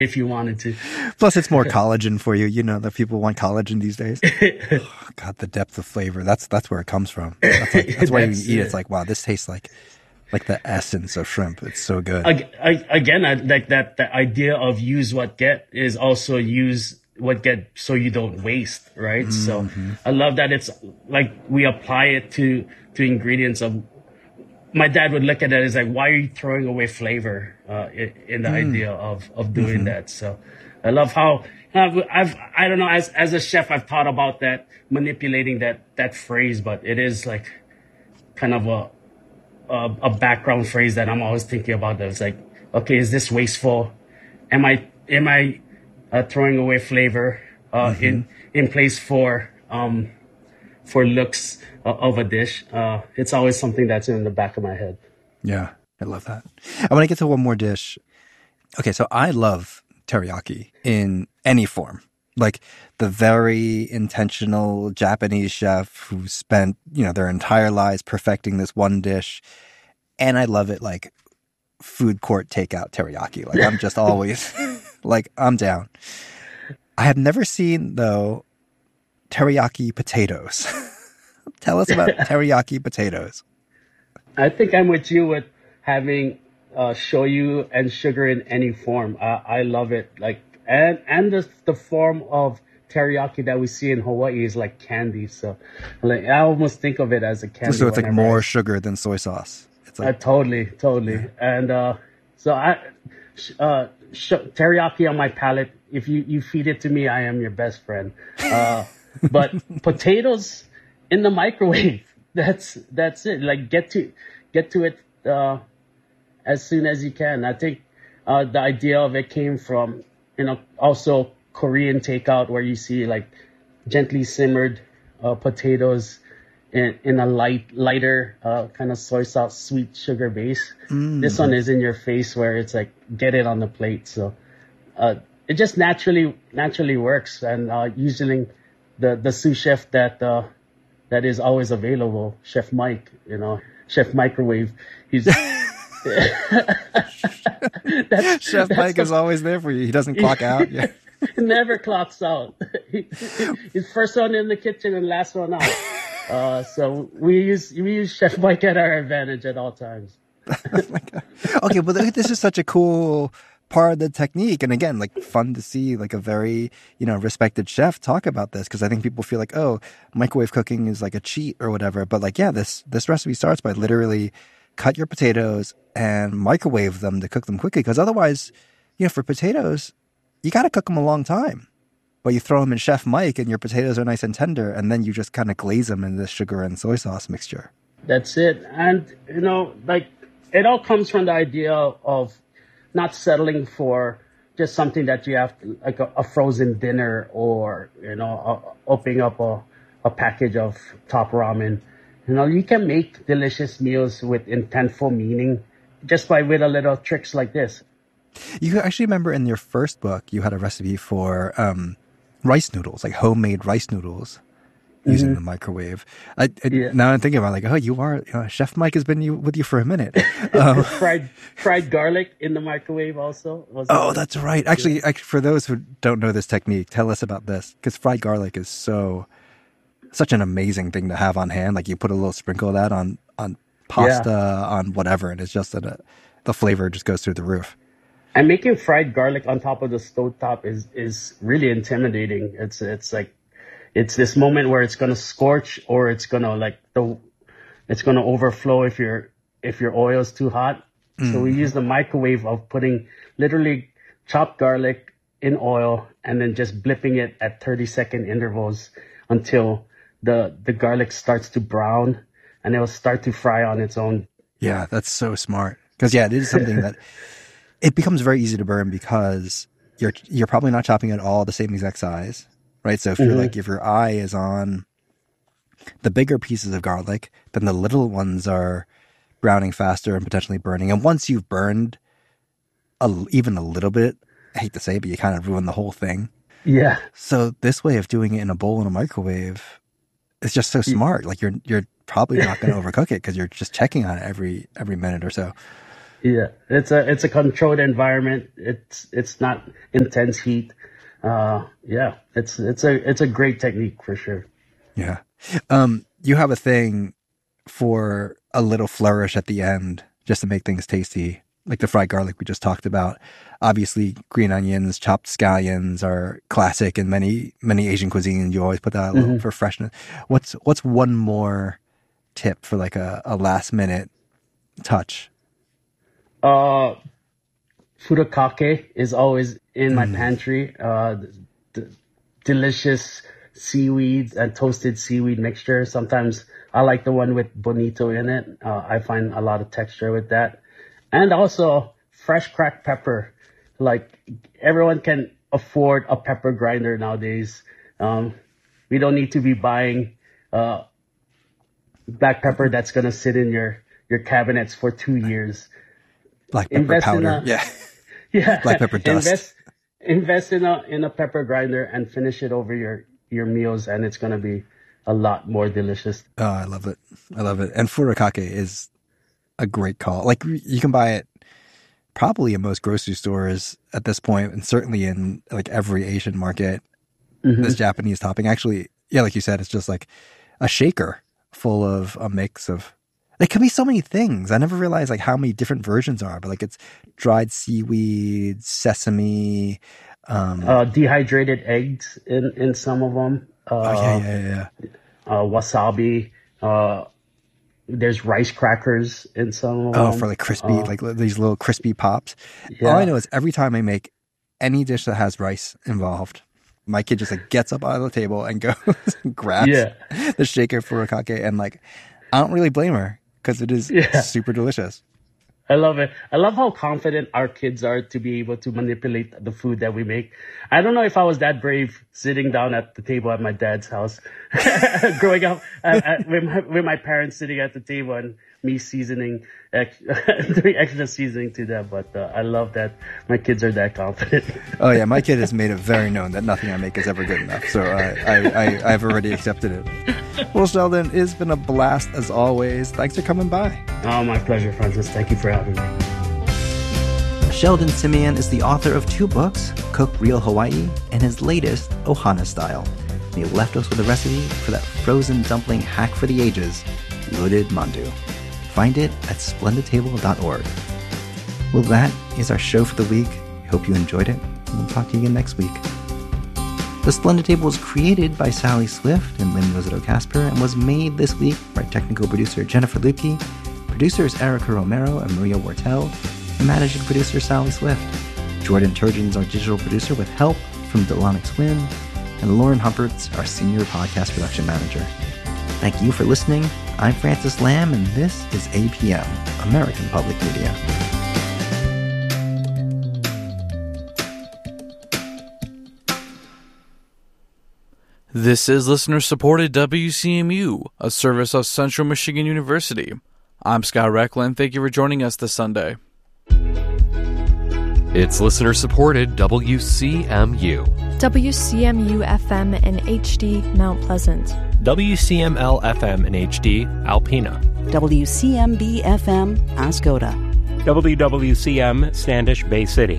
if you wanted to. Plus, it's more collagen for you. You know that people want collagen these days. Oh, God, the depth of flavor. That's where it comes from. That's why you eat it. It's like, wow, this tastes like the essence of shrimp. It's so good. Again, I like that. The idea of use what get is also use what get so you don't waste, right? Mm-hmm. So I love that it's like we apply it to ingredients of. My dad would look at it as like, why are you throwing away flavor in the idea of doing that? So I love how I don't know, as a chef, I've thought about that, manipulating that phrase, but it is like kind of a background phrase that I'm always thinking about. That it's like, okay, is this wasteful? Am I throwing away flavor in place for looks of a dish? It's always something that's in the back of my head. Yeah, I love that. I want to get to one more dish. Okay, so I love teriyaki in any form. Like the very intentional Japanese chef who spent, their entire lives perfecting this one dish. And I love it like food court takeout teriyaki. Like I'm just always like, I'm down. I have never seen, though, teriyaki potatoes. Tell us about teriyaki potatoes. I think I'm with you with having shoyu and sugar in any form. I love it. Like and the form of teriyaki that we see in Hawaii is like candy. So like I almost think of it as a candy. So it's like more sugar than soy sauce. It's like totally. Yeah. And so teriyaki on my palate. If you feed it to me, I am your best friend. But potatoes in the microwave. That's it. Like get to it as soon as you can. I think the idea of it came from also Korean takeout where you see like gently simmered potatoes in a lighter kind of soy sauce sweet sugar base. This one is in your face where it's like get it on the plate. So it just naturally works. And usually the sous chef that is always available, Chef Mike, Chef Microwave. He's Chef Mike is always there for you. He doesn't clock out. Yeah. He never clocks out. He's first one in the kitchen and last one out. So we use Chef Mike at our advantage at all times. Oh my God. Okay, well, this is such a cool part of the technique, and again, like fun to see like a very respected chef talk about this, because I think people feel like, oh, microwave cooking is like a cheat or whatever, but like, yeah, this recipe starts by literally cut your potatoes and microwave them to cook them quickly, because otherwise, for potatoes, you got to cook them a long time. But you throw them in Chef Mike and your potatoes are nice and tender, and then you just kind of glaze them in this sugar and soy sauce mixture. That's it. And like it all comes from the idea of not settling for just something that you have to, like a frozen dinner or, opening up a package of top ramen. You can make delicious meals with intentful meaning just with a little tricks like this. You actually remember in your first book, you had a recipe for rice noodles, like homemade rice noodles using the microwave. Now I'm thinking about like, oh, you are Chef Mike has been with you for a minute. Fried garlic in the microwave also. Oh, that's right. Actually, for those who don't know this technique, tell us about this, because fried garlic is such an amazing thing to have on hand. Like you put a little sprinkle of that on pasta, on whatever, and it's just that the flavor just goes through the roof. And making fried garlic on top of the stovetop is really intimidating. It's like it's this moment where it's gonna scorch or it's gonna it's gonna overflow if your oil is too hot. So we use the microwave of putting literally chopped garlic in oil and then just blipping it at 30-second intervals until the garlic starts to brown and it will start to fry on its own. Yeah, that's so smart. Because it is something that it becomes very easy to burn because you're probably not chopping it all the same exact size. Right. So if your eye is on the bigger pieces of garlic, then the little ones are browning faster and potentially burning. And once you've burned even a little bit, I hate to say it, but you kind of ruin the whole thing. Yeah. So this way of doing it in a bowl in a microwave is just so smart. Like you're probably not going to overcook it because you're just checking on it every minute or so. Yeah, it's a controlled environment. It's not intense heat. Yeah, it's a great technique for sure. Yeah. You have a thing for a little flourish at the end just to make things tasty, like the fried garlic we just talked about. Obviously, green onions, chopped scallions are classic in many Asian cuisine. You always put that a little for freshness. What's one more tip for like a last minute touch? Furikake is always in my pantry. Delicious seaweed and toasted seaweed mixture. Sometimes I like the one with bonito in it. I find a lot of texture with that. And also fresh cracked pepper. Like everyone can afford a pepper grinder nowadays. We don't need to be buying black pepper that's going to sit in your cabinets for 2 years. Black pepper powder. Yeah. Black pepper dust. Invest in a pepper grinder and finish it over your meals, and it's going to be a lot more delicious. Oh, I love it. And furikake is a great call. Like you can buy it probably in most grocery stores at this point, and certainly in like every Asian market. This Japanese topping, actually, yeah, like you said, it's just like a shaker full of a mix of. It can be so many things. I never realized like how many different versions are, but like it's dried seaweed, sesame, dehydrated eggs in some of them. Wasabi. There's rice crackers in some of them. Oh, for like crispy, like these little crispy pops. Yeah. All I know is every time I make any dish that has rice involved, my kid just like gets up out of the table and goes and grabs the shaker furikake, and like I don't really blame her because it is super delicious. I love it. I love how confident our kids are to be able to manipulate the food that we make. I don't know if I was that brave sitting down at the table at my dad's house, growing up with my parents sitting at the table and me doing extra seasoning to them. But I love that my kids are that confident. Oh yeah, my kid has made it very known that nothing I make is ever good enough. So I've already accepted it. Well, Sheldon, it's been a blast as always. Thanks for coming by. Oh, my pleasure, Francis. Thank you for having me. Sheldon Simeon is the author of 2 books, Cook Real Hawaii and his latest, Ohana Style. And he left us with a recipe for that frozen dumpling hack for the ages, loaded mandu. Find it at splendidtable.org. Well, that is our show for the week. I hope you enjoyed it, and we'll talk to you again next week. The Splendid Table was created by Sally Swift and Lynn Rosato Casper and was made this week by technical producer Jennifer Lupke, producers Erica Romero and Maria Wortel, and managing producer Sally Swift. Jordan Turgeon's our digital producer with help from Delanix Wynn, and Lauren Humpert's our senior podcast production manager. Thank you for listening. I'm Francis Lamb, and this is APM, American Public Media. This is listener-supported WCMU, a service of Central Michigan University. I'm Scott Recklin. Thank you for joining us this Sunday. It's listener-supported WCMU. WCMU-FM in HD, Mount Pleasant. WCML-FM in HD, Alpena. WCMB-FM, Oscoda. WWCM, Standish Bay City.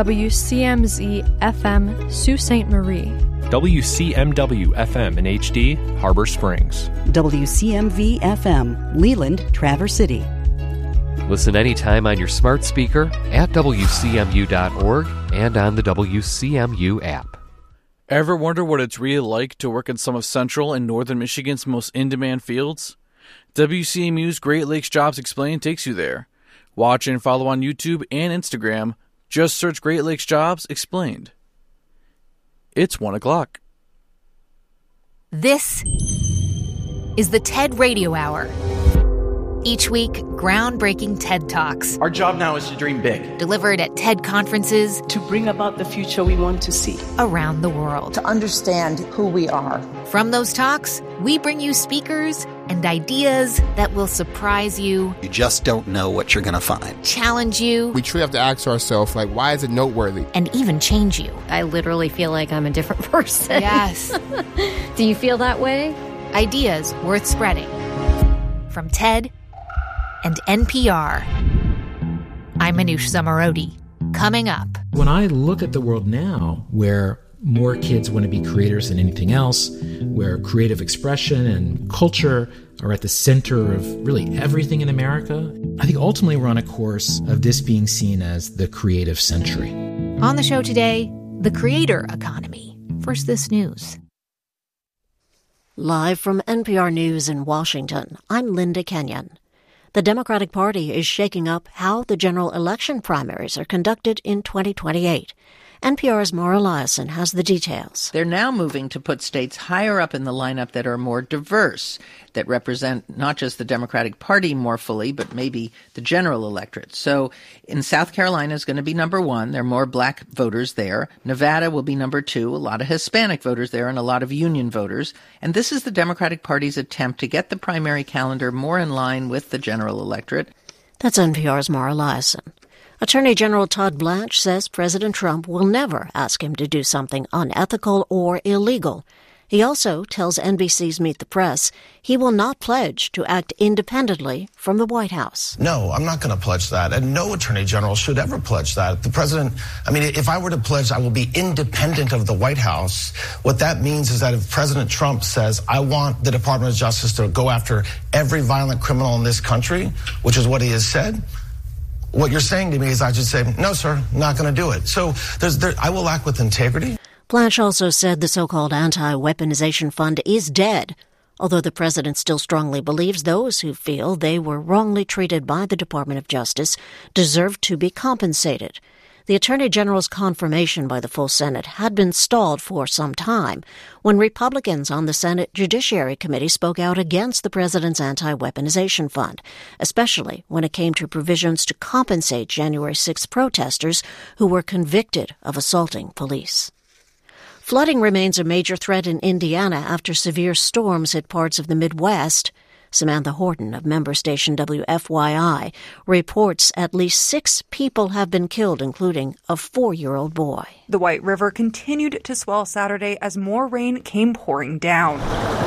WCMZ-FM, Sault Ste. Marie. WCMW-FM in HD, Harbor Springs. WCMV-FM, Leland, Traverse City. Listen anytime on your smart speaker, at WCMU.org, and on the WCMU app. Ever wonder what it's really like to work in some of Central and Northern Michigan's most in-demand fields? WCMU's Great Lakes Jobs Explained takes you there. Watch and follow on YouTube and Instagram. Just search Great Lakes Jobs Explained. It's 1 o'clock. This is the TED Radio Hour. Each week, groundbreaking TED Talks. Our job now is to dream big. Delivered at TED conferences. To bring about the future we want to see. Around the world. To understand who we are. From those talks, we bring you speakers and ideas that will surprise you. You just don't know what you're going to find. Challenge you. We truly have to ask ourselves, like, why is it noteworthy? And even change you. I literally feel like I'm a different person. Yes. Do you feel that way? Ideas worth spreading. From TED and NPR. I'm Manoush Zomorodi. Coming up. When I look at the world now, where more kids want to be creators than anything else, where creative expression and culture are at the center of really everything in America, I think ultimately we're on a course of this being seen as the creative century. On the show today, the creator economy. First, this news. Live from NPR News in Washington, I'm Linda Kenyon. The Democratic Party is shaking up how the general election primaries are conducted in 2028. NPR's Maura Liasson has the details. They're now moving to put states higher up in the lineup that are more diverse, that represent not just the Democratic Party more fully, but maybe the general electorate. So in South Carolina is going to be number 1. There are more black voters there. Nevada will be number 2. A lot of Hispanic voters there and a lot of union voters. And this is the Democratic Party's attempt to get the primary calendar more in line with the general electorate. That's NPR's Maura Liasson. Attorney General Todd Blanche says President Trump will never ask him to do something unethical or illegal. He also tells NBC's Meet the Press he will not pledge to act independently from the White House. No, I'm not going to pledge that, and no attorney general should ever pledge that. The president, if I were to pledge I will be independent of the White House, what that means is that if President Trump says, I want the Department of Justice to go after every violent criminal in this country, which is what he has said, what you're saying to me is I should say, no, sir, not going to do it. So I will act with integrity. Blanche also said the so-called anti-weaponization fund is dead, although the president still strongly believes those who feel they were wrongly treated by the Department of Justice deserve to be compensated. The Attorney General's confirmation by the full Senate had been stalled for some time when Republicans on the Senate Judiciary Committee spoke out against the president's anti-weaponization fund, especially when it came to provisions to compensate January 6 protesters who were convicted of assaulting police. Flooding remains a major threat in Indiana after severe storms hit parts of the Midwest. Samantha Horton of member station WFYI reports at least 6 people have been killed, including a 4-year-old boy. The White River continued to swell Saturday as more rain came pouring down.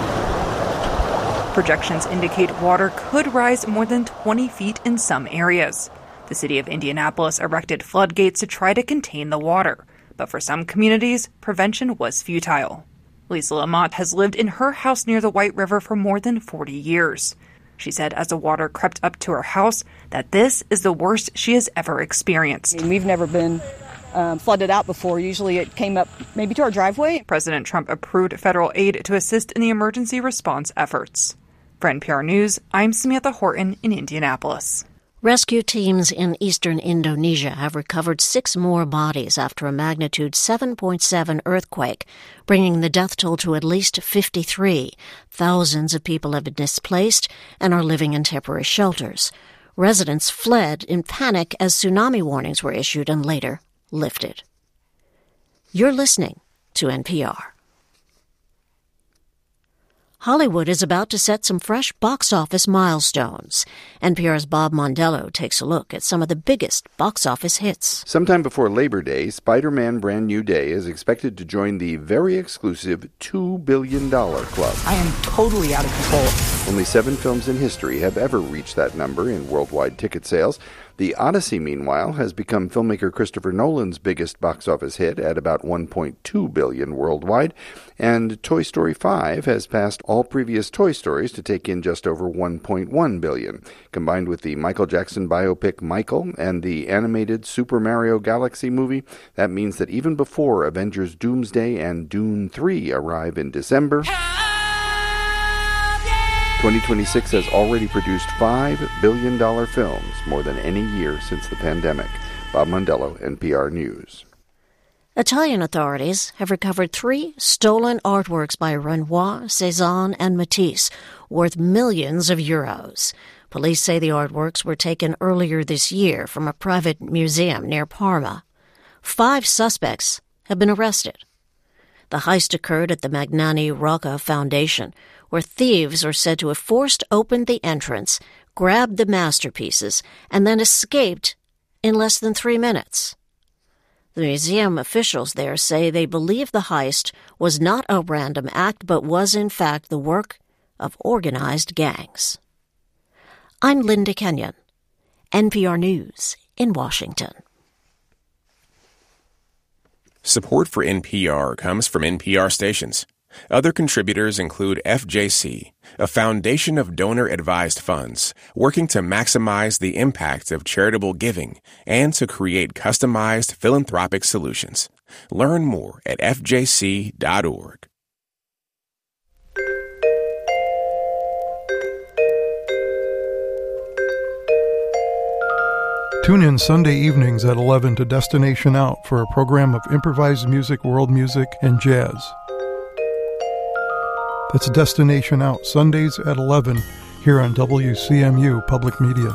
Projections indicate water could rise more than 20 feet in some areas. The city of Indianapolis erected floodgates to try to contain the water, but for some communities, prevention was futile. Lisa Lamont has lived in her house near the White River for more than 40 years. She said as the water crept up to her house that this is the worst she has ever experienced. We've never been flooded out before. Usually it came up maybe to our driveway. President Trump approved federal aid to assist in the emergency response efforts. For NPR News, I'm Samantha Horton in Indianapolis. Rescue teams in eastern Indonesia have recovered 6 more bodies after a magnitude 7.7 earthquake, bringing the death toll to at least 53. Thousands of people have been displaced and are living in temporary shelters. Residents fled in panic as tsunami warnings were issued and later lifted. You're listening to NPR. Hollywood is about to set some fresh box office milestones. NPR's Bob Mondello takes a look at some of the biggest box office hits. Sometime before Labor Day, Spider-Man Brand New Day is expected to join the very exclusive $2 billion club. I am totally out of control. Only 7 films in history have ever reached that number in worldwide ticket sales. The Odyssey, meanwhile, has become filmmaker Christopher Nolan's biggest box office hit at about $1.2 billion worldwide, and Toy Story 5 has passed all previous Toy Stories to take in just over $1.1 billion. Combined with the Michael Jackson biopic Michael and the animated Super Mario Galaxy movie, that means that even before Avengers Doomsday and Dune 3 arrive in December, 2026 has already produced $5 billion films, more than any year since the pandemic. Bob Mondello, NPR News. Italian authorities have recovered 3 stolen artworks by Renoir, Cézanne, and Matisse, worth millions of euros. Police say the artworks were taken earlier this year from a private museum near Parma. 5 suspects have been arrested. The heist occurred at the Magnani Rocca Foundation, where thieves are said to have forced open the entrance, grabbed the masterpieces, and then escaped in less than 3 minutes. The museum officials there say they believe the heist was not a random act, but was in fact the work of organized gangs. I'm Linda Kenyon, NPR News in Washington. Support for NPR comes from NPR stations. Other contributors include FJC, a foundation of donor-advised funds working to maximize the impact of charitable giving and to create customized philanthropic solutions. Learn more at fjc.org. Tune in Sunday evenings at 11 to Destination Out for a program of improvised music, world music, and jazz. That's Destination Out, Sundays at 11, here on WCMU Public Media.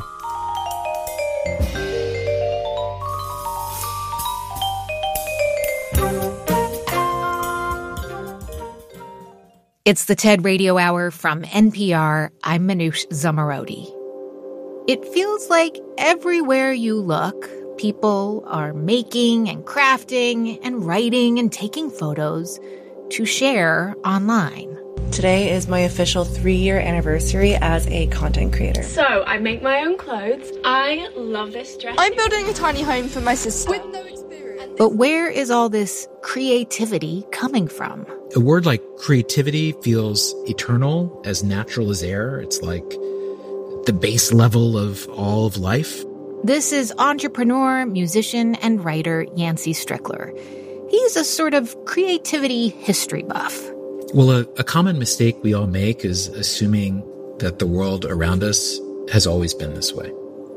It's the TED Radio Hour from NPR. I'm Manoush Zomorodi. It feels like everywhere you look, people are making and crafting and writing and taking photos to share online. Today is my official 3-year anniversary as a content creator. So, I make my own clothes. I love this dress. I'm building a tiny home for my sister. With no experience. But where is all this creativity coming from? A word like creativity feels eternal, as natural as air. It's like the base level of all of life. This is entrepreneur, musician, and writer Yancey Strickler. He's a sort of creativity history buff. Well, a common mistake we all make is assuming that the world around us has always been this way.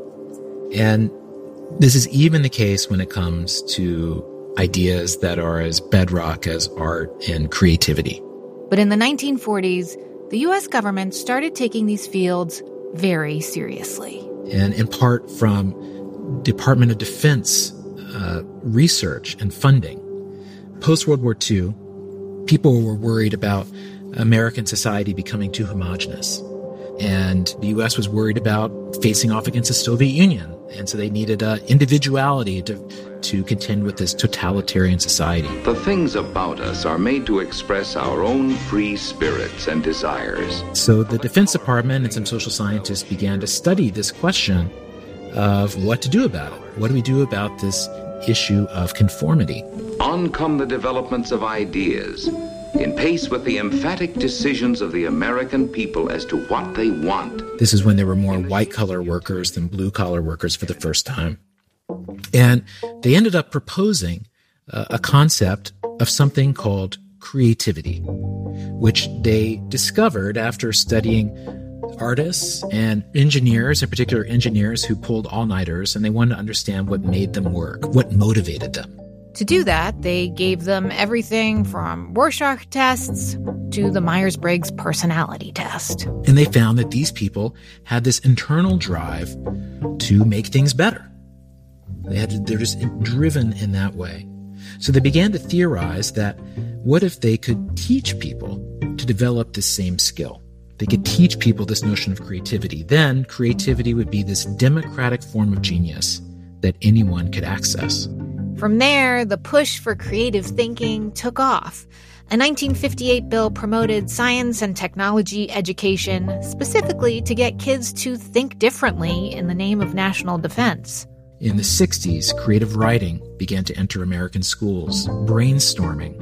And this is even the case when it comes to ideas that are as bedrock as art and creativity. But in the 1940s, the U.S. government started taking these fields very seriously. And in part from Department of Defense research and funding. Post-World War II, people were worried about American society becoming too homogenous. And the U.S. was worried about facing off against the Soviet Union. And so they needed individuality to contend with this totalitarian society. The things about us are made to express our own free spirits and desires. So the Defense Department and some social scientists began to study this question of what to do about it. What do we do about this issue of conformity? On come the developments of ideas, in pace with the emphatic decisions of the American people as to what they want. This is when there were more white-collar workers than blue-collar workers for the first time. And they ended up proposing a concept of something called creativity, which they discovered after studying artists and engineers, in particular engineers who pulled all-nighters, and they wanted to understand what made them work, what motivated them. To do that, they gave them everything from Rorschach tests to the Myers-Briggs personality test. And they found that these people had this internal drive to make things better. They're just driven in that way. So they began to theorize that what if they could teach people to develop this same skill? They could teach people this notion of creativity. Then creativity would be this democratic form of genius that anyone could access. From there, the push for creative thinking took off. A 1958 bill promoted science and technology education specifically to get kids to think differently in the name of national defense. In the 60s, creative writing began to enter American schools, brainstorming,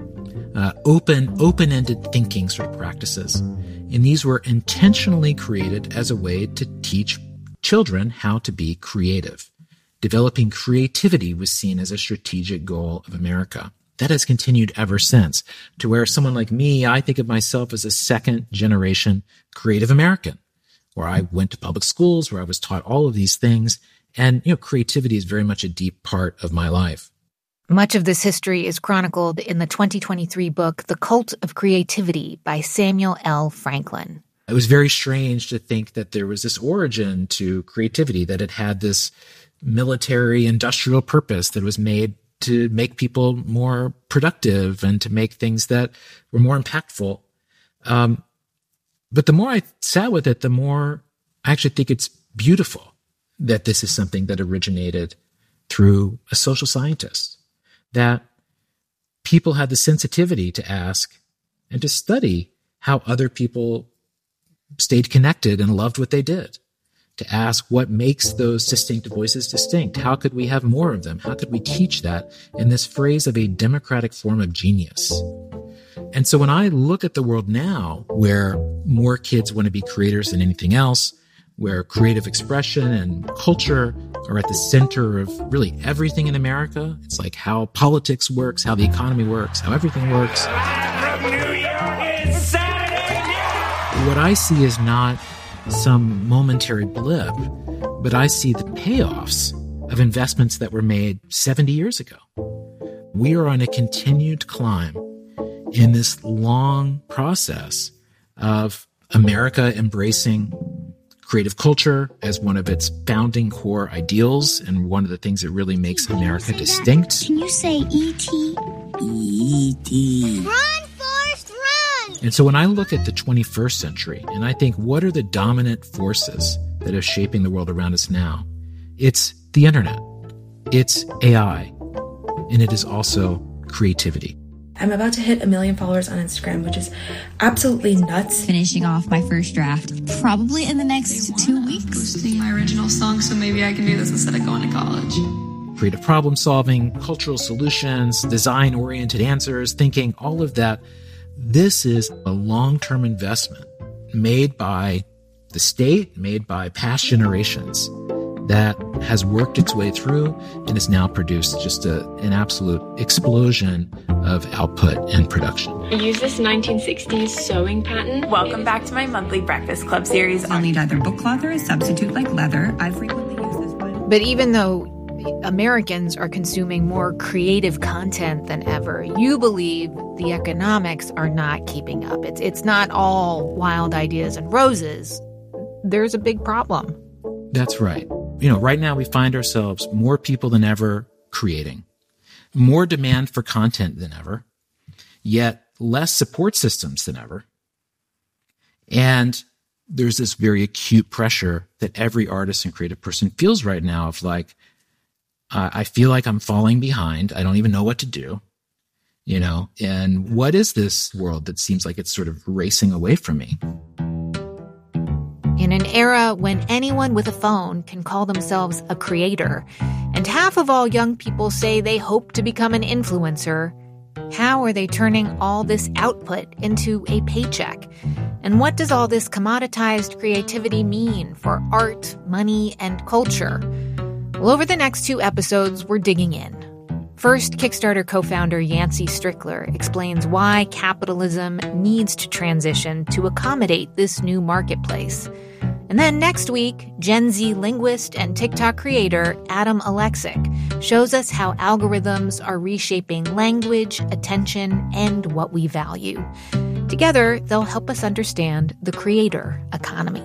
open-ended thinking sort of practices. And these were intentionally created as a way to teach children how to be creative. Developing creativity was seen as a strategic goal of America. That has continued ever since, to where someone like me, I think of myself as a second-generation creative American, where I went to public schools, where I was taught all of these things, and creativity is very much a deep part of my life. Much of this history is chronicled in the 2023 book, The Cult of Creativity by Samuel L. Franklin. It was very strange to think that there was this origin to creativity, that it had this military industrial purpose that was made to make people more productive and to make things that were more impactful. But the more I sat with it, the more I actually think it's beautiful that this is something that originated through a social scientist, that people had the sensitivity to ask and to study how other people stayed connected and loved what they did, to ask what makes those distinctive voices distinct. How could we have more of them? How could we teach that in this phrase of a democratic form of genius? And so when I look at the world now, where more kids want to be creators than anything else, where creative expression and culture are at the center of really everything in America, it's like how politics works, how the economy works, how everything works. What I see is not some momentary blip, but I see the payoffs of investments that were made 70 years ago. We are on a continued climb in this long process of America embracing creative culture as one of its founding core ideals and one of the things that really makes America distinct. Can you say E.T.? E.T. Run, Forrest, run! And so when I look at the 21st century and I think, what are the dominant forces that are shaping the world around us now? It's the internet, it's AI, and it is also creativity. I'm about to hit 1 million followers on Instagram, which is absolutely nuts. Finishing off my first draft, probably in the next 2 weeks. Boosting my original song, so maybe I can do this instead of going to college. Creative problem solving, cultural solutions, design-oriented answers, thinking, all of that. This is a long-term investment made by the state, made by past generations, that has worked its way through and has now produced just an absolute explosion of output and production. I use this 1960s sewing pattern. Welcome back to my monthly Breakfast Club series. I'll need either book cloth or a substitute like leather. I frequently use this one. But even though Americans are consuming more creative content than ever, you believe the economics are not keeping up. It's not all wild ideas and roses. There's a big problem. That's right. Right now we find ourselves more people than ever creating, more demand for content than ever, yet less support systems than ever. And there's this very acute pressure that every artist and creative person feels right now of like, I feel like I'm falling behind. I don't even know what to do, and what is this world that seems like it's sort of racing away from me? In an era when anyone with a phone can call themselves a creator, and half of all young people say they hope to become an influencer, how are they turning all this output into a paycheck? And what does all this commoditized creativity mean for art, money, and culture? Well, over the next 2 episodes, we're digging in. First, Kickstarter co-founder Yancey Strickler explains why capitalism needs to transition to accommodate this new marketplace. And then next week, Gen Z linguist and TikTok creator Adam Alexic shows us how algorithms are reshaping language, attention, and what we value. Together, they'll help us understand the creator economy.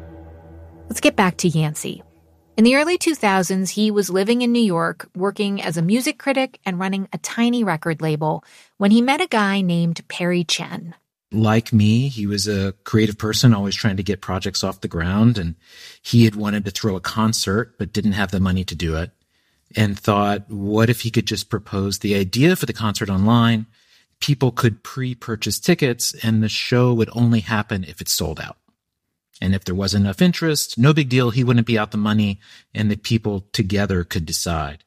Let's get back to Yancey. In the early 2000s, he was living in New York, working as a music critic and running a tiny record label when he met a guy named Perry Chen. Like me, he was a creative person, always trying to get projects off the ground, and he had wanted to throw a concert but didn't have the money to do it, and thought, what if he could just propose the idea for the concert online? People could pre-purchase tickets, and the show would only happen if it sold out. And if there wasn't enough interest, no big deal, he wouldn't be out the money, and the people together could decide.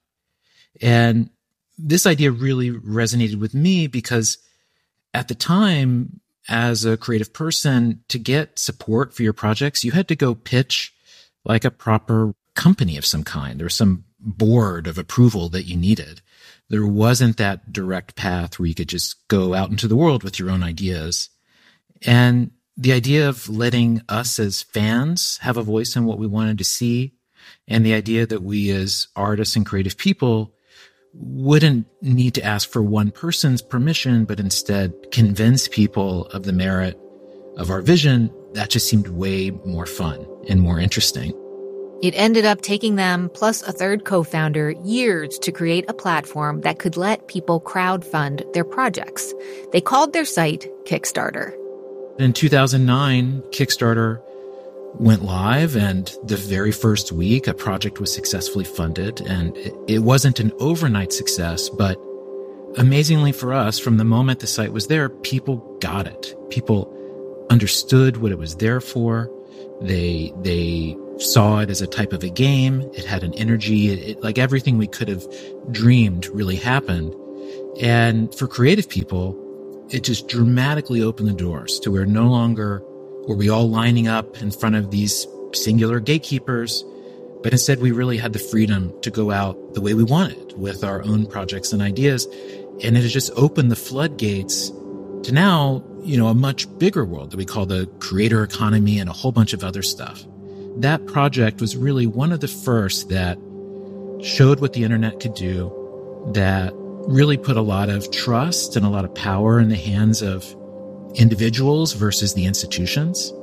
And this idea really resonated with me because at the time, as a creative person, to get support for your projects, you had to go pitch like a proper company of some kind or some board of approval that you needed. There wasn't that direct path where you could just go out into the world with your own ideas. And the idea of letting us as fans have a voice in what we wanted to see, and the idea that we as artists and creative people wouldn't need to ask for one person's permission, but instead convince people of the merit of our vision, that just seemed way more fun and more interesting. It ended up taking them, plus a third co-founder, years to create a platform that could let people crowdfund their projects. They called their site Kickstarter. In 2009, Kickstarter went live, and the very first week, a project was successfully funded. And it wasn't an overnight success, but amazingly for us, from the moment the site was there, people got it. People understood what it was there for. They saw it as a type of a game. It had an energy. Like everything we could have dreamed really happened. And for creative people, it just dramatically opened the doors to where no longer were we all lining up in front of these singular gatekeepers, but instead we really had the freedom to go out the way we wanted with our own projects and ideas. And it has just opened the floodgates to now, a much bigger world that we call the creator economy and a whole bunch of other stuff. That project was really one of the first that showed what the internet could do, that really put a lot of trust and a lot of power in the hands of individuals versus the institutions,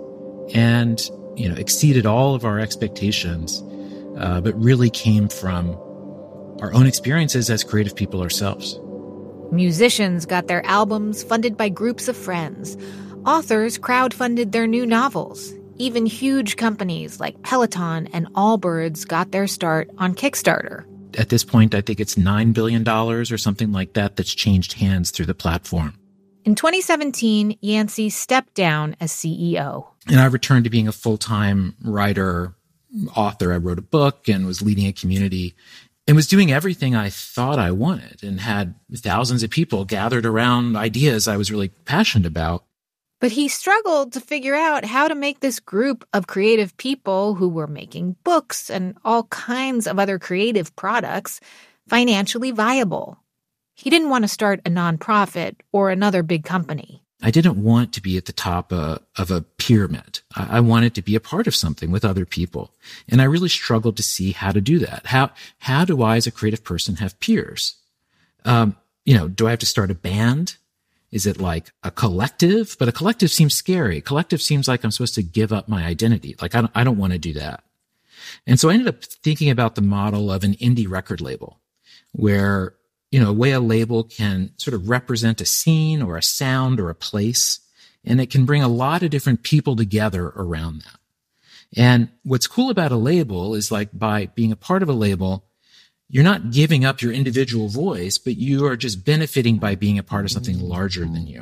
and exceeded all of our expectations, but really came from our own experiences as creative people ourselves. Musicians got their albums funded by groups of friends. Authors crowdfunded their new novels. Even huge companies like Peloton and Allbirds got their start on Kickstarter. At this point, I think it's $9 billion or something like that that's changed hands through the platform. In 2017, Yancey stepped down as CEO. And I returned to being a full-time writer, author. I wrote a book and was leading a community and was doing everything I thought I wanted and had thousands of people gathered around ideas I was really passionate about. But he struggled to figure out how to make this group of creative people who were making books and all kinds of other creative products financially viable. He didn't want to start a nonprofit or another big company. I didn't want to be at the top of a pyramid. I wanted to be a part of something with other people. And I really struggled to see how to do that. How do I, as a creative person, have peers? Do I have to start a band? Is it like a collective? But a collective seems scary. A collective seems like I'm supposed to give up my identity. Like I don't want to do that. And so I ended up thinking about the model of an indie record label where, a way a label can sort of represent a scene or a sound or a place, and it can bring a lot of different people together around that. And what's cool about a label is, like, by being a part of a label, you're not giving up your individual voice, but you are just benefiting by being a part of something larger than you.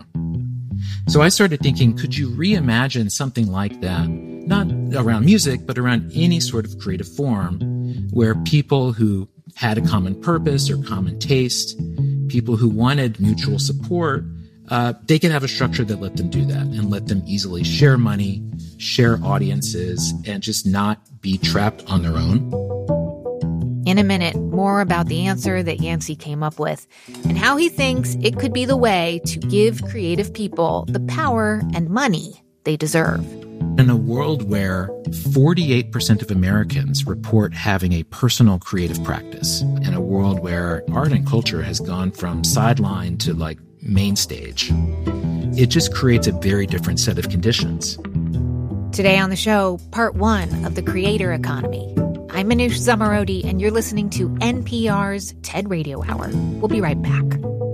So I started thinking, could you reimagine something like that, not around music, but around any sort of creative form, where people who had a common purpose or common taste, people who wanted mutual support, they could have a structure that let them do that and let them easily share money, share audiences, and just not be trapped on their own. In a minute, more about the answer that Yancey came up with and how he thinks it could be the way to give creative people the power and money they deserve. In a world where 48% of Americans report having a personal creative practice, in a world where art and culture has gone from sideline to main stage, it just creates a very different set of conditions. Today on the show, part 1 of the creator economy. I'm Manoush Zomorodi, and you're listening to NPR's TED Radio Hour. We'll be right back.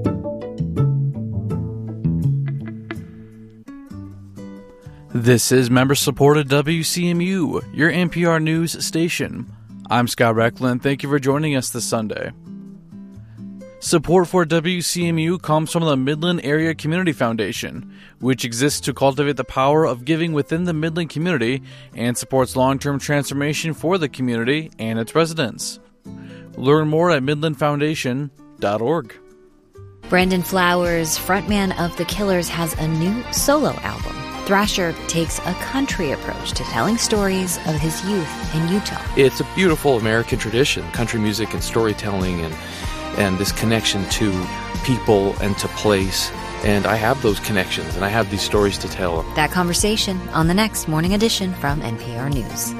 This is member-supported WCMU, your NPR news station. I'm Scott Recklin. Thank you for joining us this Sunday. Support for WCMU comes from the Midland Area Community Foundation, which exists to cultivate the power of giving within the Midland community and supports long-term transformation for the community and its residents. Learn more at midlandfoundation.org. Brandon Flowers, frontman of The Killers, has a new solo album. Thrasher takes a country approach to telling stories of his youth in Utah. It's a beautiful American tradition, country music and storytelling and this connection to people and to place. And I have those connections and I have these stories to tell. That conversation on the next Morning Edition from NPR News.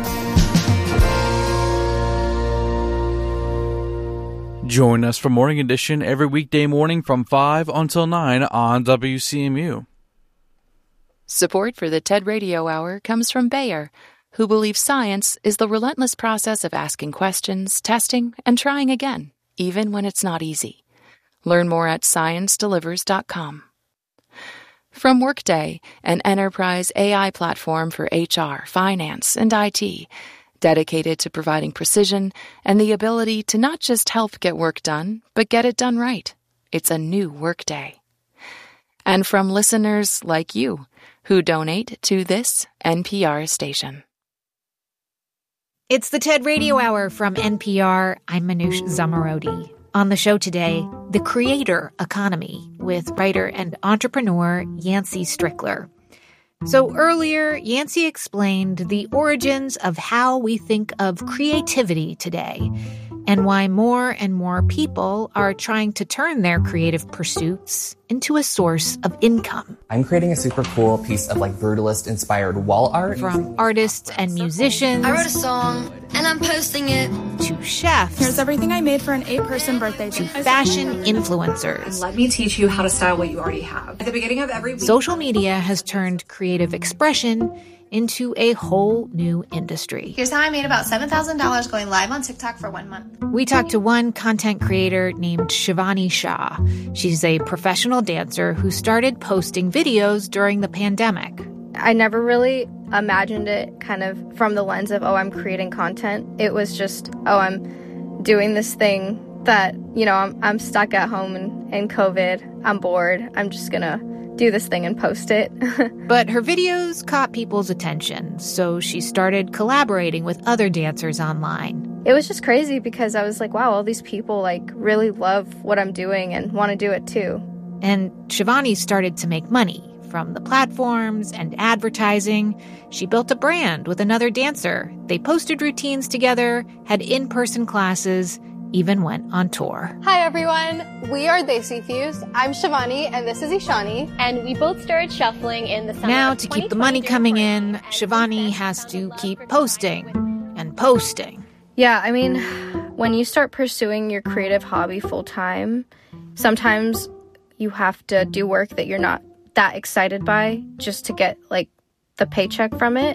Join us for Morning Edition every weekday morning from 5 until 9 on WCMU. Support for the TED Radio Hour comes from Bayer, who believes science is the relentless process of asking questions, testing, and trying again, even when it's not easy. Learn more at sciencedelivers.com. From Workday, an enterprise AI platform for HR, finance, and IT, dedicated to providing precision and the ability to not just help get work done, but get it done right. It's a new Workday. And from listeners like you, who donate to this NPR station. It's the TED Radio Hour from NPR. I'm Manoush Zomorodi. On the show today, the creator economy with writer and entrepreneur Yancey Strickler. So earlier, Yancey explained the origins of how we think of creativity today and why more and more people are trying to turn their creative pursuits into a source of income. I'm creating a super cool piece of brutalist-inspired wall art. From artists and musicians. I wrote a song, and I'm posting it. To chefs. Here's everything I made for an 8-person birthday. To fashion influencers. Let me teach you how to style what you already have. At the beginning of every week. Social media has turned creative expression into a whole new industry. Here's how I made about $7,000 going live on TikTok for 1 month. We talked to one content creator named Shivani Shah. She's a professional dancer who started posting videos during the pandemic. I never really imagined it kind of from the lens of, I'm creating content. It was just, I'm doing this thing that, I'm stuck at home and COVID. I'm bored. I'm just going to do this thing and post it. But her videos caught people's attention, so she started collaborating with other dancers online. It was just crazy because I was like, wow, all these people really love what I'm doing and want to do it too. And Shivani started to make money from the platforms and advertising. She built a brand with another dancer. They posted routines together, had in-person classes, even went on tour. Hi everyone, we are Desi Thieves. I'm Shivani and this is Ishani. And we both started shuffling in the summer Now, of to keep the money coming in, Shivani has to keep posting and posting. Yeah, I mean, when you start pursuing your creative hobby full time, sometimes you have to do work that you're not that excited by just to get the paycheck from it.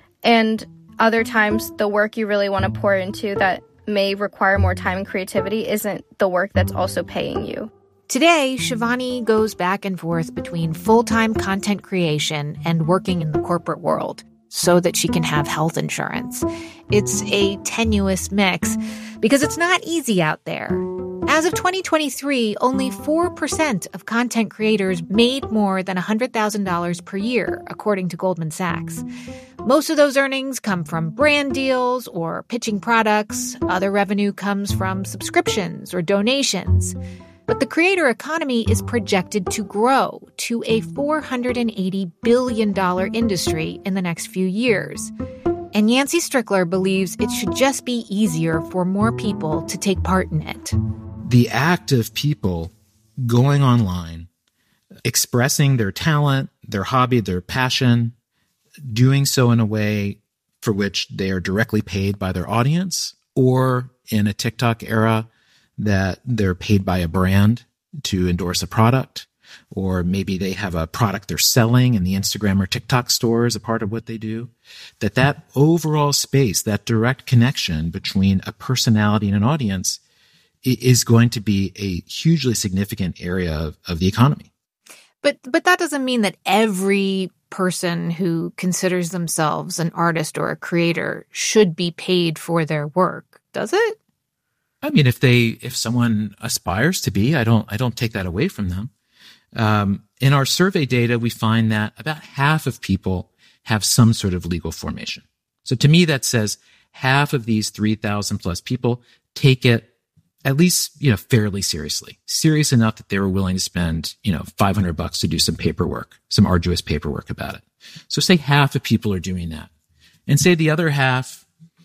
And other times the work you really want to pour into that may require more time and creativity isn't the work that's also paying you. Today, Shivani goes back and forth between full-time content creation and working in the corporate world so that she can have health insurance. It's a tenuous mix because it's not easy out there. As of 2023, only 4% of content creators made more than $100,000 per year, according to Goldman Sachs. Most of those earnings come from brand deals or pitching products. Other revenue comes from subscriptions or donations. But the creator economy is projected to grow to a $480 billion industry in the next few years. And Yancey Strickler believes it should just be easier for more people to take part in it. The act of people going online, expressing their talent, their hobby, their passion, doing so in a way for which they are directly paid by their audience, or in a TikTok era that they're paid by a brand to endorse a product, or maybe they have a product they're selling and the Instagram or TikTok store is a part of what they do, that overall space, that direct connection between a personality and an audience is going to be a hugely significant area of the economy. But that doesn't mean that every person who considers themselves an artist or a creator should be paid for their work, does it? I mean, if someone aspires to be, I don't take that away from them. In our survey data, we find that about half of people have some sort of legal formation. So to me, that says half of these 3,000 plus people take it at least, fairly seriously, serious enough that they were willing to spend, $500 to do some paperwork, some arduous paperwork about it. So say half of people are doing that, and say the other half,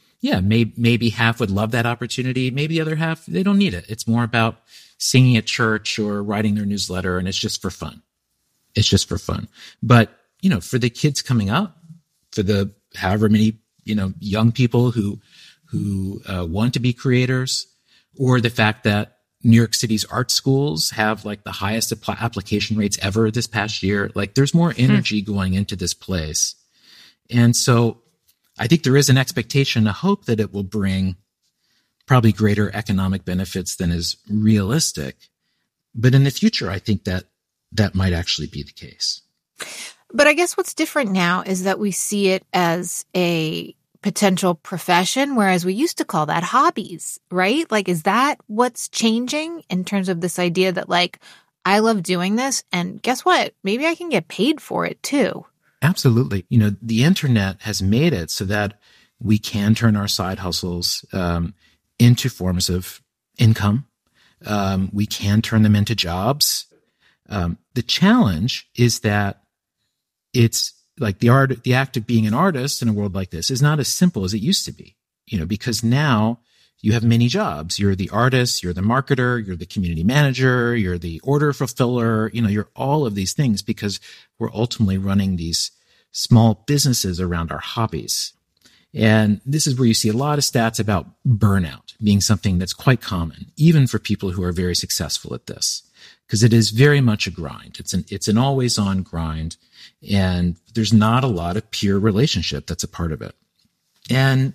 maybe half would love that opportunity. Maybe the other half, they don't need it. It's more about singing at church or writing their newsletter, and it's just for fun. It's just for fun. But, for the kids coming up, for the however many, young people who want to be creators, or the fact that New York City's art schools have the highest application rates ever this past year. There's more energy going into this place. And so I think there is an expectation, a hope that it will bring probably greater economic benefits than is realistic. But in the future, I think that might actually be the case. But I guess what's different now is that we see it as a potential profession, whereas we used to call that hobbies, right? Is that what's changing in terms of this idea that I love doing this, and guess what? Maybe I can get paid for it too. Absolutely. The internet has made it so that We can turn our side hustles into forms of income. We can turn them into jobs. The challenge is that it's like the act of being an artist in a world like this is not as simple as it used to be, because now you have many jobs. You're the artist, you're the marketer, you're the community manager, you're the order fulfiller, you're all of these things because we're ultimately running these small businesses around our hobbies. And this is where you see a lot of stats about burnout being something that's quite common, even for people who are very successful at this, because it is very much a grind. It's an always on grind, and there's not a lot of peer relationship that's a part of it. And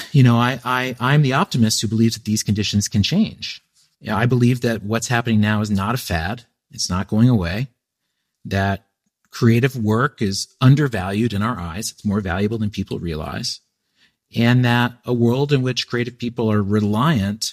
I'm the optimist who believes that these conditions can change. I believe that what's happening now is not a fad. It's not going away. That creative work is undervalued in our eyes. It's more valuable than people realize. And that a world in which creative people are reliant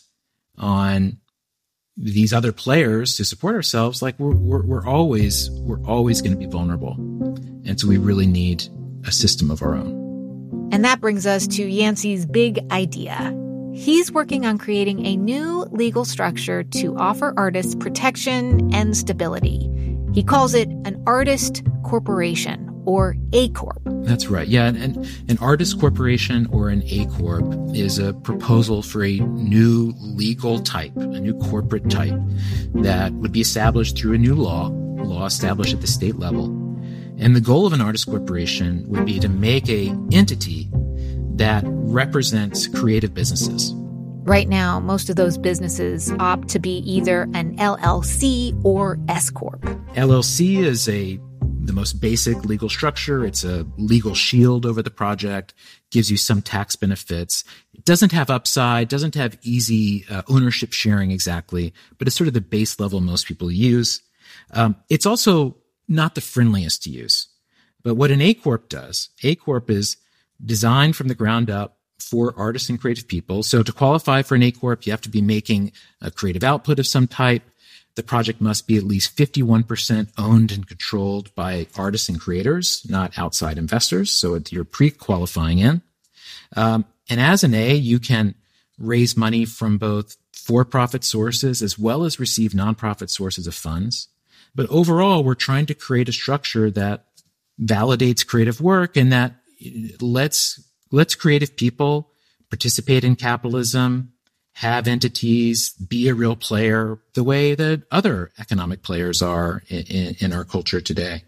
on these other players to support ourselves, like we're always going to be vulnerable. And so we really need a system of our own. And that brings us to Yancey's big idea. He's working on creating a new legal structure to offer artists protection and stability. He calls it an artist corporation, or A Corp. That's right. Yeah, and an artist corporation or an A Corp is a proposal for a new legal type, a new corporate type that would be established through a new law established at the state level. And the goal of an artist corporation would be to make an entity that represents creative businesses. Right now, most of those businesses opt to be either an LLC or S Corp. LLC is the most basic legal structure. It's a legal shield over the project, gives you some tax benefits. It doesn't have upside, doesn't have easy ownership sharing exactly, but it's sort of the base level most people use. It's also not the friendliest to use. But what an A Corp does, A Corp is designed from the ground up for artists and creative people. So to qualify for an A Corp, you have to be making a creative output of some type. The project must be at least 51% owned and controlled by artists and creators, not outside investors. So you're pre-qualifying in. And as an A, you can raise money from both for-profit sources as well as receive nonprofit sources of funds. But overall, we're trying to create a structure that validates creative work and that lets creative people participate in capitalism, have entities, be a real player, the way that other economic players are in our culture today.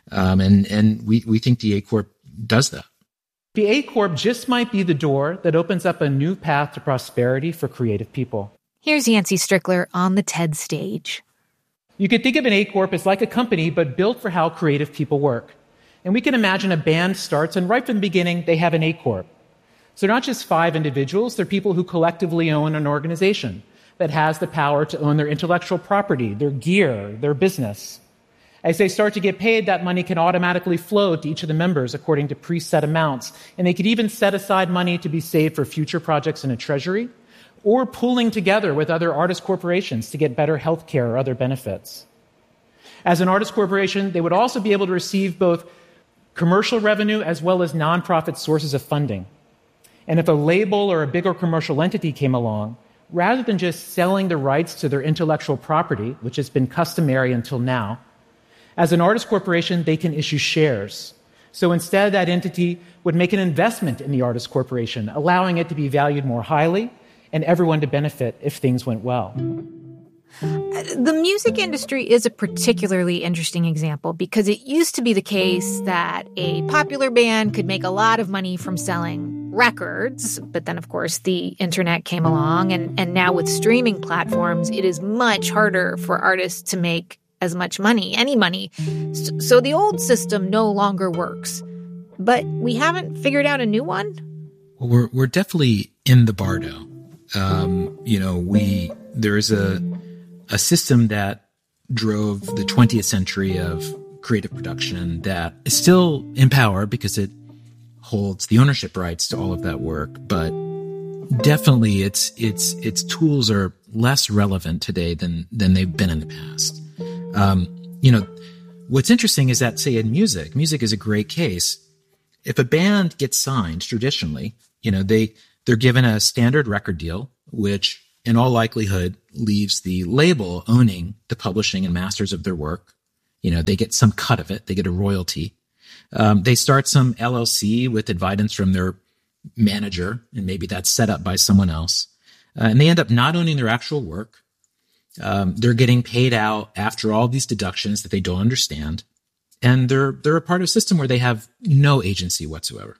And we think the A Corp does that. The A Corp just might be the door that opens up a new path to prosperity for creative people. Here's Yancey Strickler on the TED stage. You could think of an A Corp as like a company, but built for how creative people work. And we can imagine a band starts, and right from the beginning, they have an A Corp. So they're not just 5 individuals, they're people who collectively own an organization that has the power to own their intellectual property, their gear, their business. As they start to get paid, that money can automatically flow to each of the members according to preset amounts. And they could even set aside money to be saved for future projects in a treasury, or pooling together with other artist corporations to get better health care or other benefits. As an artist corporation, they would also be able to receive both commercial revenue as well as nonprofit sources of funding. And if a label or a bigger commercial entity came along, rather than just selling the rights to their intellectual property, which has been customary until now, as an artist corporation, they can issue shares. So instead, that entity would make an investment in the artist corporation, allowing it to be valued more highly and everyone to benefit if things went well. The music industry is a particularly interesting example because it used to be the case that a popular band could make a lot of money from selling records, but then, of course, the internet came along, and now with streaming platforms, it is much harder for artists to make as much money, any money. So the old system no longer works. But we haven't figured out a new one? Well, we're definitely in the bardo. There is a system that drove the 20th century of creative production that is still in power because it holds the ownership rights to all of that work. But definitely its tools are less relevant today than they've been in the past. What's interesting is that, say, in music is a great case. If a band gets signed traditionally, they're given a standard record deal, which in all likelihood leaves the label owning the publishing and masters of their work. They get some cut of it. They get a royalty. They start some LLC with advice from their manager, and maybe that's set up by someone else. And they end up not owning their actual work. They're getting paid out after all these deductions that they don't understand. And they're a part of a system where they have no agency whatsoever.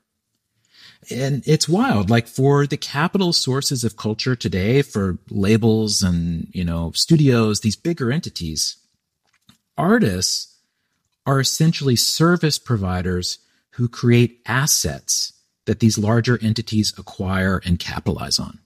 And it's wild. Like, for the capital sources of culture today, for labels and, studios, these bigger entities, artists are essentially service providers who create assets that these larger entities acquire and capitalize on.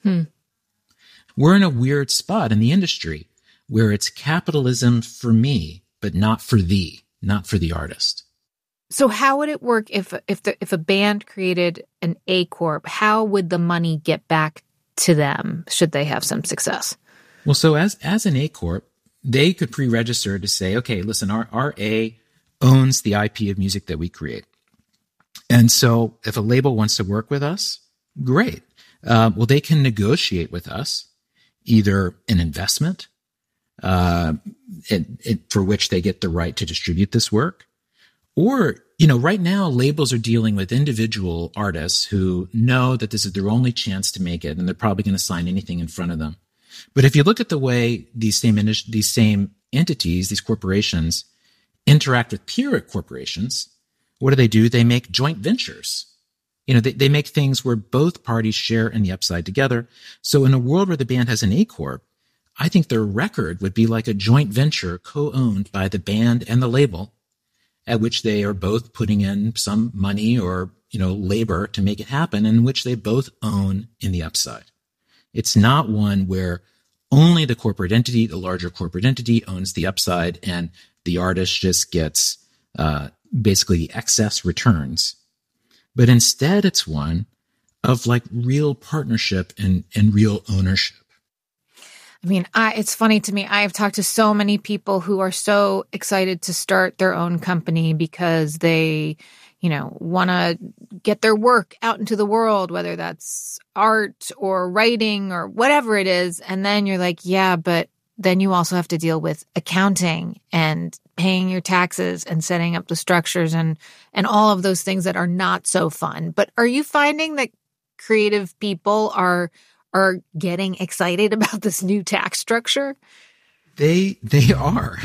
We're in a weird spot in the industry where it's capitalism for me, but not for thee, not for the artist. So how would it work if a band created an A Corp? How would the money get back to them should they have some success? Well, so as an A Corp, they could pre-register to say, okay, listen, our A owns the IP of music that we create. And so if a label wants to work with us, great. Well, they can negotiate with us either an investment for which they get the right to distribute this work. Or, right now labels are dealing with individual artists who know that this is their only chance to make it, and they're probably going to sign anything in front of them. But if you look at the way these same entities, these corporations, interact with peer corporations, what do? They make joint ventures. They make things where both parties share in the upside together. So in a world where the band has an A Corp, I think their record would be like a joint venture co-owned by the band and the label, at which they are both putting in some money or, labor to make it happen, and in which they both own in the upside. It's not one where only the corporate entity, the larger corporate entity, owns the upside and the artist just gets basically the excess returns. But instead, it's one of like real partnership and real ownership. I mean, it's funny to me. I have talked to so many people who are so excited to start their own company because they, want to get their work out into the world, whether that's art or writing or whatever it is. And then you're like, yeah, but then you also have to deal with accounting and paying your taxes and setting up the structures and all of those things that are not so fun. But are you finding that creative people are getting excited about this new tax structure? They are.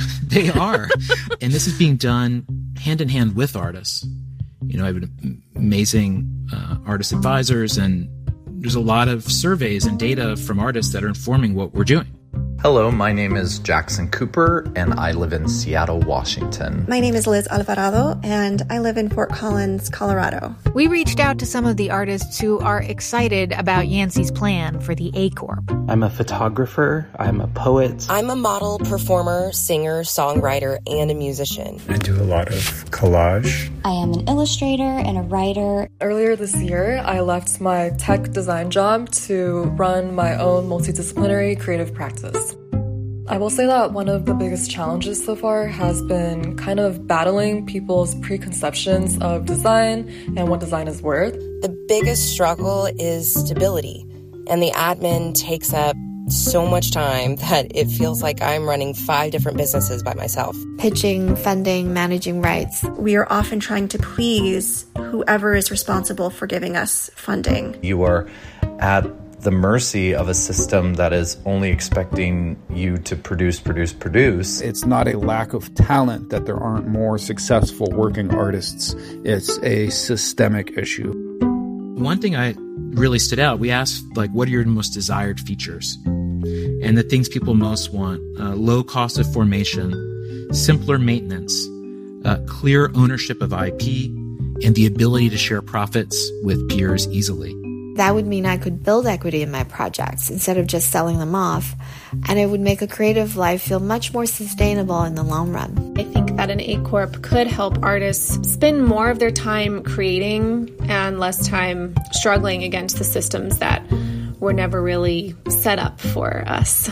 And this is being done hand in hand with artists. I have amazing artist advisors, and there's a lot of surveys and data from artists that are informing what we're doing. Hello, my name is Jackson Cooper, and I live in Seattle, Washington. My name is Liz Alvarado, and I live in Fort Collins, Colorado. We reached out to some of the artists who are excited about Yancey's plan for the A Corp. I'm a photographer. I'm a poet. I'm a model, performer, singer, songwriter, and a musician. I do a lot of collage. I am an illustrator and a writer. Earlier this year, I left my tech design job to run my own multidisciplinary creative practice. I will say that one of the biggest challenges so far has been kind of battling people's preconceptions of design and what design is worth. The biggest struggle is stability, and the admin takes up so much time that it feels like I'm running 5 different businesses by myself. Pitching, funding, managing rights. We are often trying to please whoever is responsible for giving us funding. You are at the mercy of a system that is only expecting you to produce. It's not a lack of talent that there aren't more successful working artists. It's a systemic issue. One thing I really stood out, we asked, what are your most desired features? And the things people most want: low cost of formation, simpler maintenance, clear ownership of IP, and the ability to share profits with peers easily. That would mean I could build equity in my projects instead of just selling them off, and it would make a creative life feel much more sustainable in the long run. I think that an A Corp could help artists spend more of their time creating and less time struggling against the systems that were never really set up for us.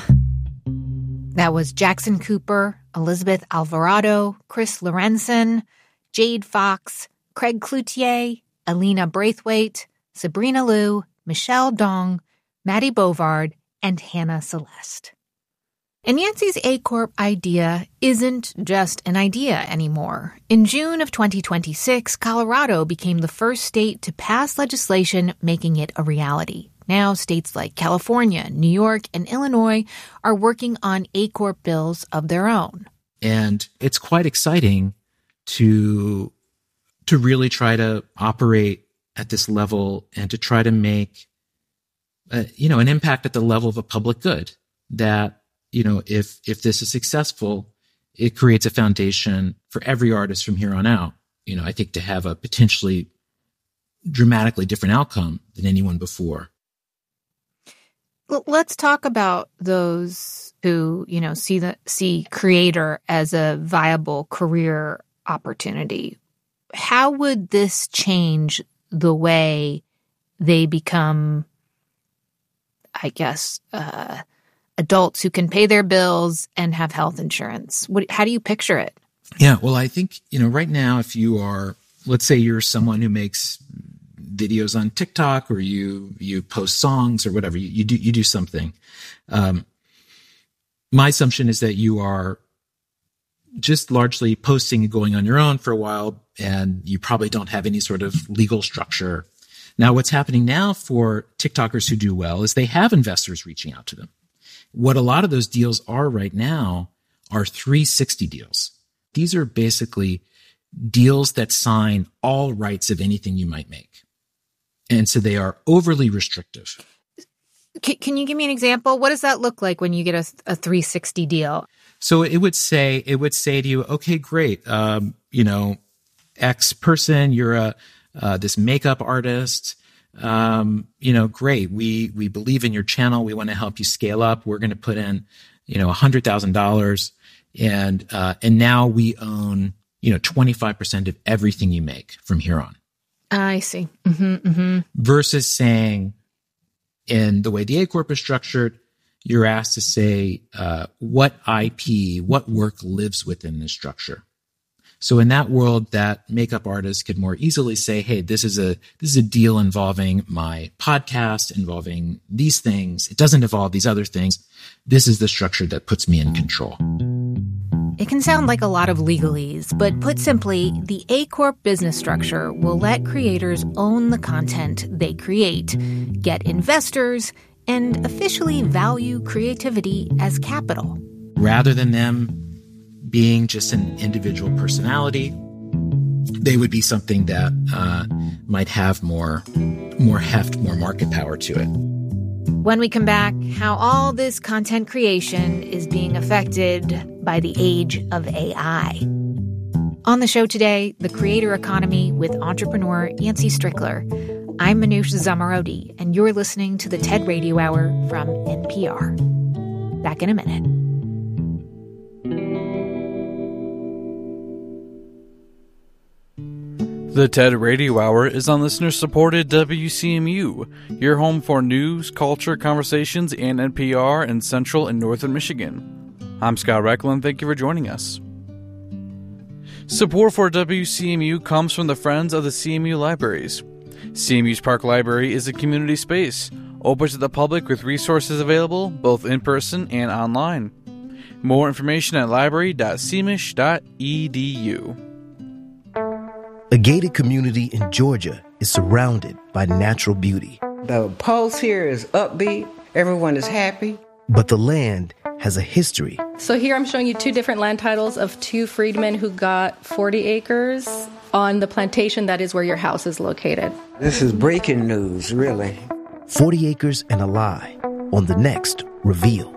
That was Jackson Cooper, Elizabeth Alvarado, Chris Lorenzen, Jade Fox, Craig Cloutier, Alina Braithwaite, Sabrina Liu, Michelle Dong, Maddie Bovard, and Hannah Celeste. And Yancey's A Corp idea isn't just an idea anymore. In June of 2026, Colorado became the first state to pass legislation making it a reality. Now, states like California, New York, and Illinois are working on A Corp bills of their own. And it's quite exciting to really try to operate at this level and to try to make, an impact at the level of a public good that, if this is successful, it creates a foundation for every artist from here on out, I think to have a potentially dramatically different outcome than anyone before. Let's talk about those who, see creator as a viable career opportunity. How would this change the way they become, adults who can pay their bills and have health insurance? How do you picture it? Yeah, well, I think, right now, if you are, let's say you're someone who makes videos on TikTok or you post songs or whatever, you do something. My assumption is that you are just largely posting and going on your own for a while, and you probably don't have any sort of legal structure. Now, what's happening now for TikTokers who do well is they have investors reaching out to them. What a lot of those deals are right now are 360 deals. These are basically deals that sign all rights of anything you might make. And so they are overly restrictive. Can you give me an example? What does that look like when you get a 360 deal? So it would say to you, okay, great. X person, you're this makeup artist. Great. We believe in your channel. We want to help you scale up. We're going to put in, $100,000 and now we own, 25% of everything you make from here on. I see. Mm-hmm, mm-hmm. Versus saying, in the way the A Corp is structured, you're asked to say what IP, what work lives within this structure. So in that world, that makeup artist could more easily say, hey, this is a deal involving my podcast, involving these things. It doesn't involve these other things. This is the structure that puts me in control. It can sound like a lot of legalese, but put simply, the A Corp business structure will let creators own the content they create, get investors, and officially value creativity as capital. Rather than them being just an individual personality, they would be something that might have more heft, more market power to it. When we come back, how all this content creation is being affected by the age of AI. On the show today, the creator economy with entrepreneur Yancey Strickler. I'm Manoush Zomorodi, and you're listening to the TED Radio Hour from NPR. Back in a minute. The TED Radio Hour is on listener-supported WCMU, your home for news, culture, conversations, and NPR in Central and Northern Michigan. I'm Scott Recklin. Thank you for joining us. Support for WCMU comes from the Friends of the CMU Libraries. CMU's Park Library is a community space, open to the public with resources available both in person and online. More information at library.cmish.edu. A gated community in Georgia is surrounded by natural beauty. The pulse here is upbeat. Everyone is happy. But the land has a history. So here I'm showing you two different land titles of two freedmen who got 40 acres on the plantation that is where your house is located. This is breaking news, really. 40 Acres and a Lie on the next Reveal.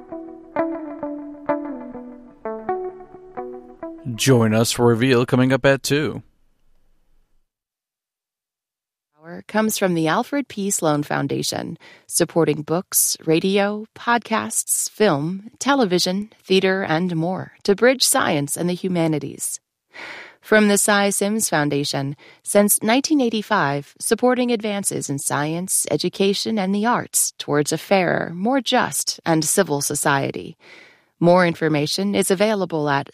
Join us for Reveal coming up at 2. Comes from the Alfred P. Sloan Foundation, supporting books, radio, podcasts, film, television, theater, and more to bridge science and the humanities. From the Cy Sims Foundation, since 1985, supporting advances in science, education, and the arts towards a fairer, more just, and civil society. More information is available at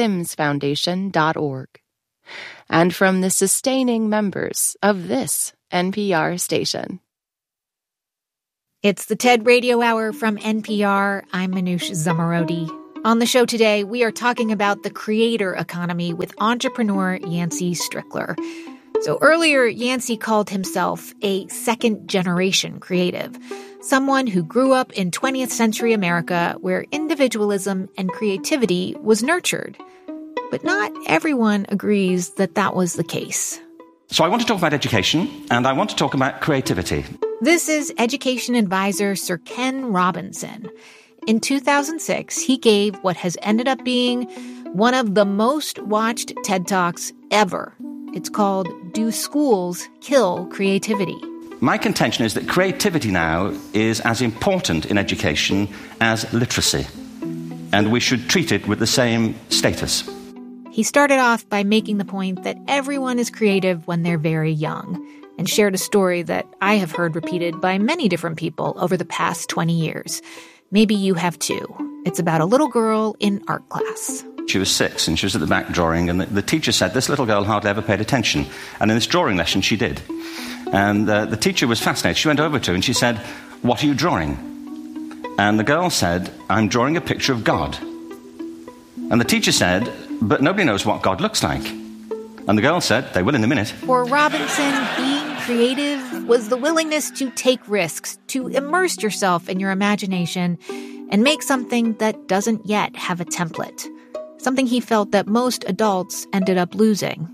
cysimsfoundation.org. And from the sustaining members of this NPR station. It's the TED Radio Hour from NPR. I'm Manoush Zomorodi. On the show today, we are talking about the creator economy with entrepreneur Yancey Strickler. So earlier, Yancey called himself a second-generation creative, someone who grew up in 20th century America where individualism and creativity was nurtured. But not everyone agrees that that was the case. So I want to talk about education, and I want to talk about creativity. This is education advisor Sir Ken Robinson. In 2006, he gave what has ended up being one of the most watched TED Talks ever. It's called Do Schools Kill Creativity? My contention is that creativity now is as important in education as literacy, and we should treat it with the same status. He started off by making the point that everyone is creative when they're very young, and shared a story that I have heard repeated by many different people over the past 20 years. Maybe you have too. It's about a little girl in art class. She was 6 and she was at the back drawing, and the teacher said this little girl hardly ever paid attention. And in this drawing lesson she did. And the teacher was fascinated. She went over to her and she said, "What are you drawing?" And the girl said, "I'm drawing a picture of God." And the teacher said, "But nobody knows what God looks like." And the girl said, "They will in a minute." For Robinson, being creative was the willingness to take risks, to immerse yourself in your imagination, and make something that doesn't yet have a template. Something he felt that most adults ended up losing.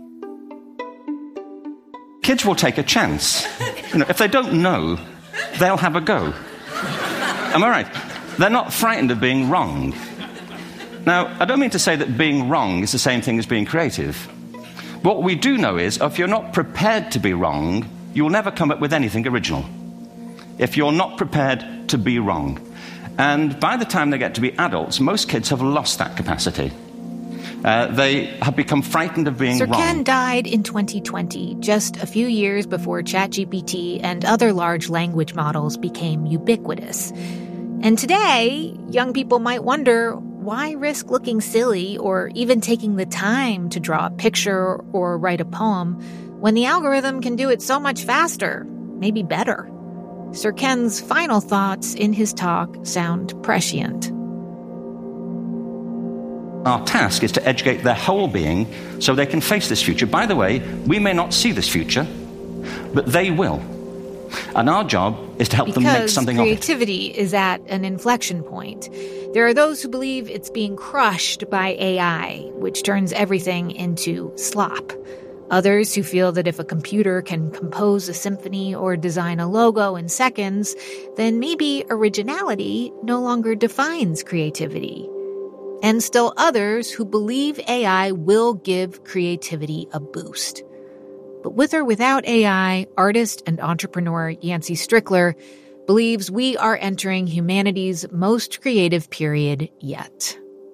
Kids will take a chance. If they don't know, they'll have a go. Am I right? They're not frightened of being wrong. Now, I don't mean to say that being wrong is the same thing as being creative. What we do know is, if you're not prepared to be wrong, you'll never come up with anything original. If you're not prepared to be wrong. And by the time they get to be adults, most kids have lost that capacity. They have become frightened of being wrong. Sir Ken died in 2020, just a few years before ChatGPT and other large language models became ubiquitous. And today, young people might wonder, why risk looking silly or even taking the time to draw a picture or write a poem when the algorithm can do it so much faster, maybe better? Sir Ken's final thoughts in his talk sound prescient. Our task is to educate their whole being so they can face this future. By the way, we may not see this future, but they will. And our job is to help them make something of it. Because creativity is at an inflection point. There are those who believe it's being crushed by AI, which turns everything into slop. Others who feel that if a computer can compose a symphony or design a logo in seconds, then maybe originality no longer defines creativity. And still others who believe AI will give creativity a boost. But with or without AI, artist and entrepreneur Yancey Strickler believes we are entering humanity's most creative period yet.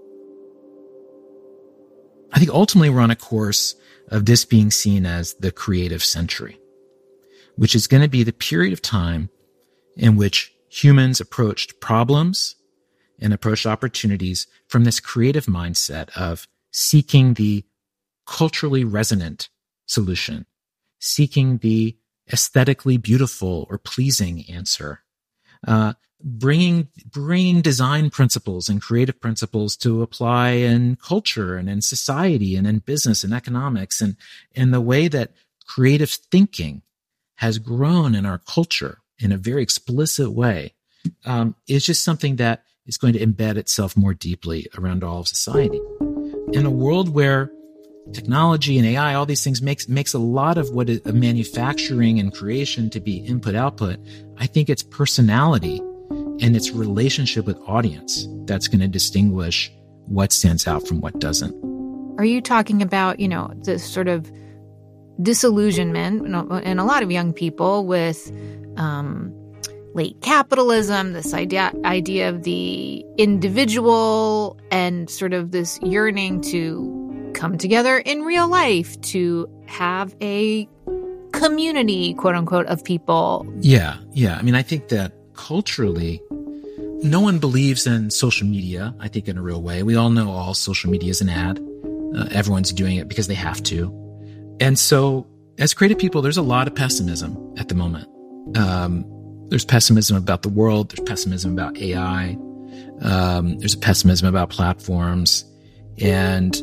I think ultimately we're on a course of this being seen as the creative century, which is going to be the period of time in which humans approached problems and approached opportunities from this creative mindset of seeking the culturally resonant solution, seeking the aesthetically beautiful or pleasing answer, bringing design principles and creative principles to apply in culture and in society and in business and economics, and the way that creative thinking has grown in our culture in a very explicit way is just something that is going to embed itself more deeply around all of society. In a world where technology and AI, all these things makes a lot of what is manufacturing and creation to be input-output, I think it's personality and its relationship with audience that's going to distinguish what stands out from what doesn't. Are you talking about, this sort of disillusionment in a lot of young people with late capitalism, this idea of the individual, and sort of this yearning to come together in real life, to have a community, quote unquote, of people? Yeah. I mean, I think that culturally, no one believes in social media, I think, in a real way. We all know all social media is an ad. Everyone's doing it because they have to. And so as creative people, there's a lot of pessimism at the moment. There's pessimism about the world. There's pessimism about AI. There's a pessimism about platforms. And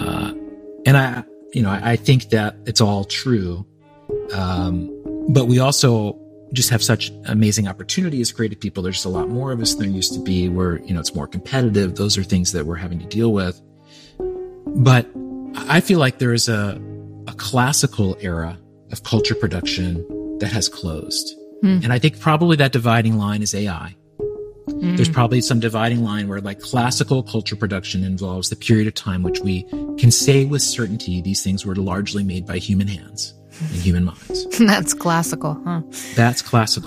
I think that it's all true. But we also just have such amazing opportunity as creative people. There's just a lot more of us than there used to be, where, it's more competitive. Those are things that we're having to deal with. But I feel like there is a classical era of culture production that has closed. And I think probably that dividing line is AI. There's probably some dividing line where, like, classical culture production involves the period of time which we can say with certainty these things were largely made by human hands and human minds. That's classical, huh? That's classical.